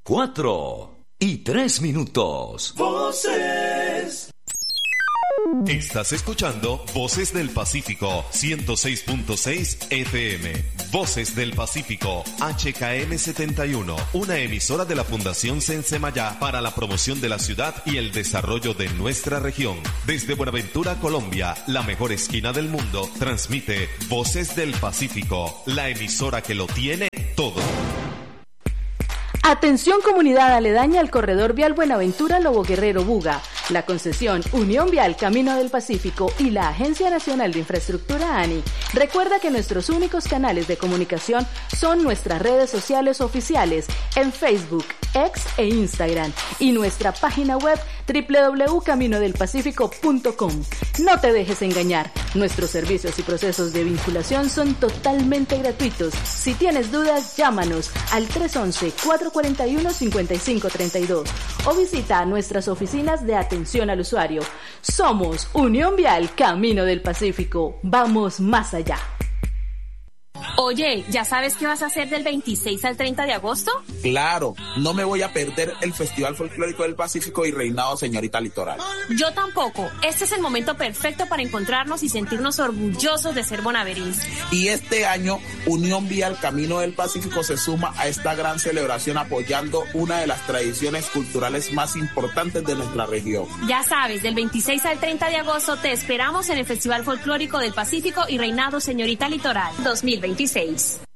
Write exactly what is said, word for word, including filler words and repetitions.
cuatro y tres minutos. Voces. Estás escuchando Voces del Pacífico, ciento seis punto seis F M. Voces del Pacífico, H K M setenta y uno, una emisora de la Fundación Sensemayá para la promoción de la ciudad y el desarrollo de nuestra región. Desde Buenaventura, Colombia, la mejor esquina del mundo, transmite Voces del Pacífico, la emisora que lo tiene todo. Atención comunidad aledaña al corredor vial Buenaventura Lobo Guerrero Buga. La concesión Unión Vial Camino del Pacífico y la Agencia Nacional de Infraestructura A N I. Recuerda que nuestros únicos canales de comunicación son nuestras redes sociales oficiales en Facebook, X e Instagram y nuestra página web doble u doble u doble u punto camino del pacífico punto com. No te dejes engañar. Nuestros servicios y procesos de vinculación son totalmente gratuitos. Si tienes dudas, llámanos al tres once, cuatro cuarenta y uno, cincuenta y cinco treinta y dos o visita nuestras oficinas de atención al usuario. Somos Unión Vial Camino del Pacífico. Vamos más allá. Oye, ¿ya sabes qué vas a hacer del veintiséis al treinta de agosto? Claro, no me voy a perder el Festival Folclórico del Pacífico y Reinado Señorita Litoral. Yo tampoco. Este es el momento perfecto para encontrarnos y sentirnos orgullosos de ser bonaverenses. Y este año, Unión Vial Camino del Pacífico se suma a esta gran celebración apoyando una de las tradiciones culturales más importantes de nuestra región. Ya sabes, del veintiséis al treinta de agosto te esperamos en el Festival Folclórico del Pacífico y Reinado Señorita Litoral dos mil veintiséis.